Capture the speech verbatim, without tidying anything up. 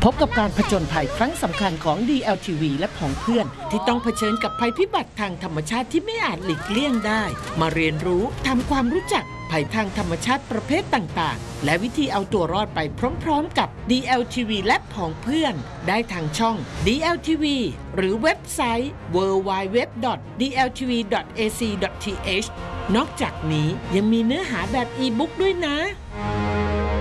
พบกับการผจญภัยครั้งสำคัญของ ดี แอล ที วี และผองเพื่อนที่ต้องเผชิญกับภัยพิบัติทางธรรมชาติที่ไม่อาจหลีกเลี่ยงได้มาเรียนรู้ทำความรู้จักภัยทางธรรมชาติประเภทต่างๆและวิธีเอาตัวรอดไปพร้อมๆกับ ดี แอล ที วี และผองเพื่อนได้ทางช่อง ดี แอล ที วี หรือเว็บไซต์ ดับเบิลยู ดับเบิลยู ดับเบิลยู ดอท ดี แอล ที วี ดอท เอ ซี ดอท ที เอช นอกจากนี้ยังมีเนื้อหาแบบอีบุ๊กด้วยนะ